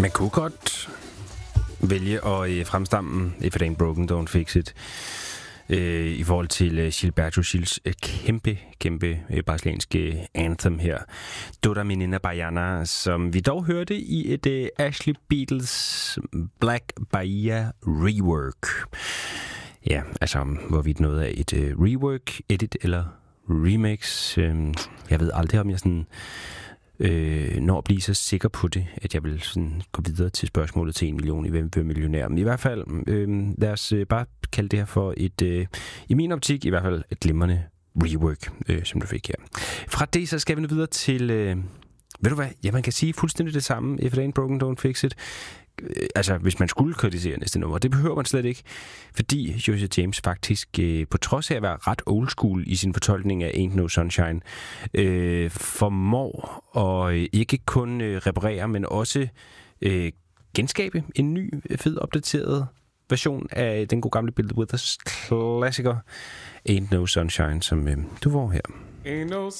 Man kunne godt vælge at fremstamme If It Ain't Broken, Don't Fix It i forhold til Gilberto Gils kæmpe brasilianske anthem her, Toda Menina Baiana, som vi dog hørte i et Ashley Beatles Black Bahia rework. Ja, altså hvorvidt noget af et rework, edit eller remix. Jeg ved aldrig, om jeg sådan når at blive så sikker på det, at jeg vil sådan gå videre til spørgsmålet til 1 million i Hvem vil millionær. Men i hvert fald, lad os bare kalde det her for et, i min optik i hvert fald, et glimrende rework, som du fik her. Fra det, så skal vi nu videre til, ved du hvad, ja, man kan sige fuldstændig det samme, If It Ain't Broken, Don't Fix It. Altså, hvis man skulle kritisere næste nummer, det behøver man slet ikke, fordi José James faktisk, på trods af at være ret old school i sin fortolkning af Ain't No Sunshine, formår at ikke kun reparere, men også genskabe en ny, fed, opdateret version af den gode gamle Bill Withers klassiker Ain't No Sunshine, som du får her. Ain't no